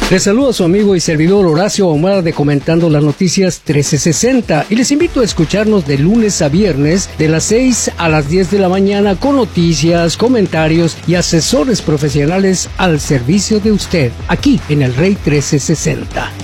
Les saluda su amigo y servidor Horacio Ahumada de Comentando las Noticias 1360 y les invito a escucharnos de lunes a viernes de las 6 a las 10 de la mañana con noticias, comentarios y asesores profesionales al servicio de usted, aquí en el Rey 1360.